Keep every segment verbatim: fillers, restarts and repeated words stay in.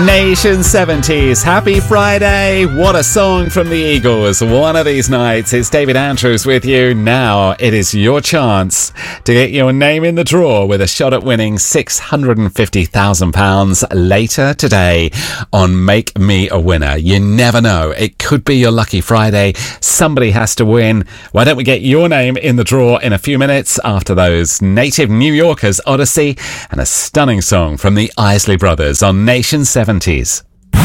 Nation seventies. Happy Friday. What a song from the Eagles. One of these nights. It's David Andrews with you. Now it is your chance to get your name in the draw with a shot at winning six hundred fifty thousand pounds later today on Make Me a Winner. You never know. It could be your lucky Friday. Somebody has to win. Why don't we get your name in the draw in a few minutes after those native New Yorkers, Odyssey, and a stunning song from the Isley Brothers on Nation seventies.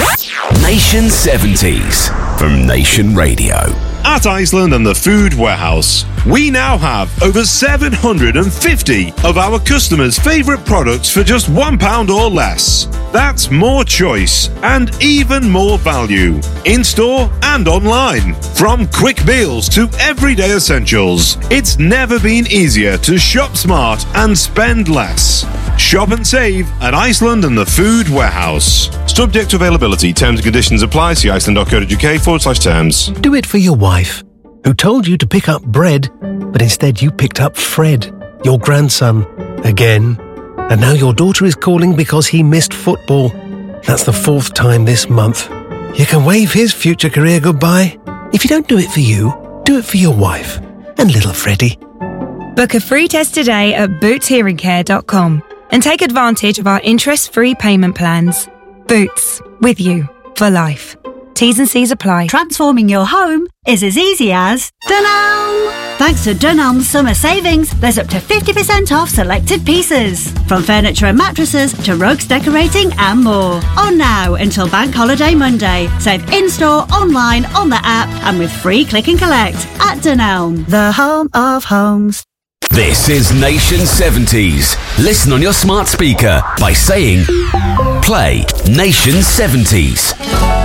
Nation seventies from Nation Radio. At Iceland and the Food Warehouse, we now have over seven hundred fifty of our customers' favourite products for just one pound or less. That's more choice and even more value, in-store and online. From quick meals to everyday essentials, it's never been easier to shop smart and spend less. Shop and save at Iceland and the Food Warehouse. Subject to availability, terms and conditions apply. See iceland.co.uk forward slash terms. Do it for your wife, who told you to pick up bread, but instead you picked up Fred, your grandson, again. And now your daughter is calling because he missed football. That's the fourth time this month. You can wave his future career goodbye. If you don't do it for you, do it for your wife and little Freddie. Book a free test today at boots hearing care dot com and take advantage of our interest-free payment plans. Boots, with you for life. T's and C's apply. Transforming your home is as easy as Dunelm! Thanks to Dunelm's summer savings, there's up to fifty percent off selected pieces. From furniture and mattresses to rugs, decorating and more. On now until Bank Holiday Monday. Save in-store, online, on the app and with free click and collect at Dunelm, the home of homes. This is Nation seventies. Listen on your smart speaker by saying, play Nation seventies.